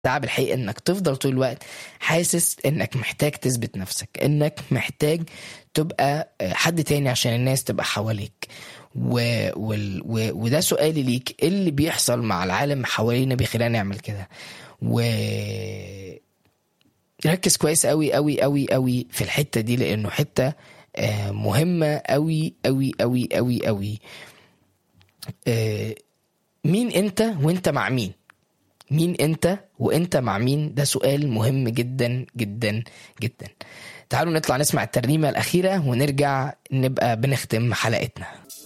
تعب الحقيقة انك تفضل طول الوقت حاسس انك محتاج تثبت نفسك، انك محتاج تبقى حد تاني عشان الناس تبقى حواليك. وده سؤالي ليك، إيه اللي بيحصل مع العالم حوالينا بيخلينا نعمل كده؟ ركز كويس قوي قوي قوي قوي في الحتة دي، لانه حتة مهمة قوي قوي قوي قوي قوي. مين انت وانت مع مين؟ مين انت وانت مع مين؟ ده سؤال مهم جدا جدا جدا. تعالوا نطلع نسمع الترنيمة الأخيرة ونرجع نبقى بنختم حلقتنا.